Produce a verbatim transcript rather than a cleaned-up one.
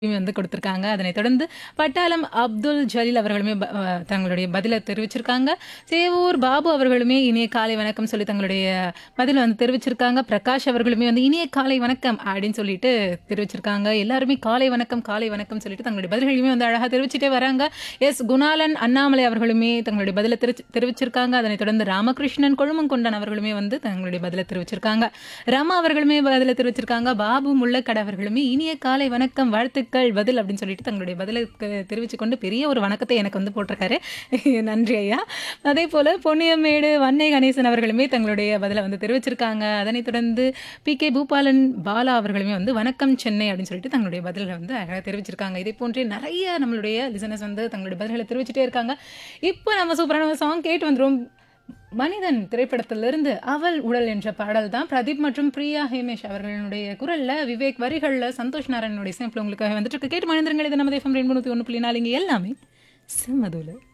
வந்து கொடுத்திருக்காங்க. அதனைத் தொடர்ந்து பட்டாளம் அப்துல் ஜலீல் அவர்களுமே ப அ தங்களுடைய பதில தெரிவிச்சிருக்காங்க. சேவூர் பாபு அவர்களுமே இனிய காலை வணக்கம் சொல்லி தங்களுடைய பதில வந்து தெரிவிச்சிருக்காங்க. பிரகாஷ் அவர்களுமே வந்து இனிய காலை வணக்கம் அப்படின்னு சொல்லிட்டு தெரிவிச்சிருக்காங்க. எல்லாருமே காலை வணக்கம், காலை வணக்கம் சொல்லிட்டு தங்களுடைய பதில்களையுமே வந்து அழகா தெரிவிச்சுட்டே வராங்க. எஸ் குணாளன் அண்ணாமலை அவர்களுமே தங்களுடைய பதில தெரிவிச் தெரிவிச்சிருக்காங்க. அதனைத் தொடர்ந்து ராமகிருஷ்ணன் கொழுமங்கொண்டன் அவர்களுமே வந்து தங்களுடைய பதில தெரிவிச்சிருக்காங்க. ரமா அவர்களுமே பதில தெரிவிச்சிருக்காங்க. பாபு முள்ளக்கடை அவர்களுமே இனிய காலை வணக்கம் வாழ்த்துக்கள் பதில் அப்படின்னு சொல்லிட்டு தங்களுடைய பதில தெரிவிச்சு கொண்டு பெரிய ஒரு வணக்கத்தை எனக்கு வந்து போட்டிருக்காரு. நன்றி ஐயா. அதே போல பொன்னியம்மேடு வன்னை கணேசன் அவர்களுமே தங்களுடைய பதில வந்து தெரிவிச்சிருக்காங்க. அதனைத் தொடர்ந்து பி கே பூபாலன் பாலா அவர்களுமே வந்து வணக்கம் சென்னை அப்படின்னு சொல்லிட்டு தங்களுடைய பதில்களை வந்து அழகாக தெரிவிச்சிருக்காங்க. இதே போன்றே நிறைய நம்மளுடைய லிசனர்ஸ் வந்து தங்களுடைய பதில்களை தெரிவிச்சுட்டே இருக்காங்க. இப்போ நம்ம சூப்பரான சாங் கேட்டு வந்துரும். மனிதன் திரைப்படத்திலிருந்து அவள் உடல் என்ற பாடல் தான் பிரதீப் மற்றும் பிரியா ஹேமேஷ் அவர்களுடைய குரல்ல விவேக் வரிகள்ல சந்தோஷ் நாராயணனுடைய இசையமைப்புல உங்களுக்காக வந்துட்டு இருக்கு. கேட்டு மனிதர்கள் இது நமது எஃப்எம் ரெண்டு ஒன்று புள்ளி நாலு இங்க எல்லாமே செம்மதுல.